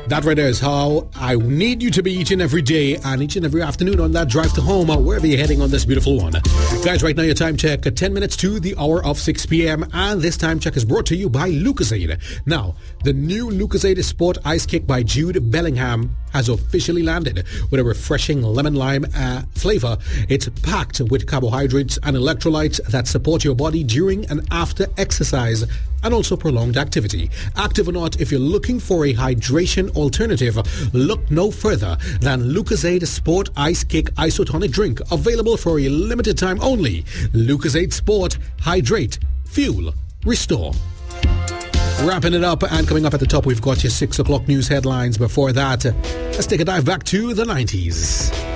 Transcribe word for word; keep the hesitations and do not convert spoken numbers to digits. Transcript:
That right there is how I need you to be each and every day and each and every afternoon on that drive to home, wherever you're heading on this beautiful one. Guys, right now your time check, ten minutes to the hour of six p.m. and this time check is brought to you by Lucozade. Now, the new Lucozade Sport Ice Kick by Jude Bellingham has officially landed with a refreshing lemon lime uh, flavor. It's packed with carbohydrates and electrolytes that support your body during and after exercise and also prolonged activity. Active or not, if you're looking for a hydration alternative, look no further than Lucozade Sport Ice Kick Isotonic Drink, available for a limited time only. Lucozade Sport, hydrate, fuel, restore. Wrapping it up, and coming up at the top, we've got your six o'clock news headlines. Before that, let's take a dive back to the nineties.